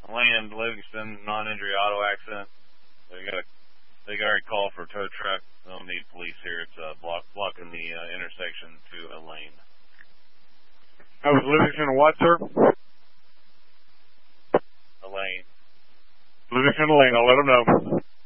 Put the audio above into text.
Land, Livingston, non-injury auto accident. They got a call for a tow truck. They'll need police here. It's blocking the intersection to a lane. That was Livingston what, sir? A lane. Livingston Lane. I'll let them know.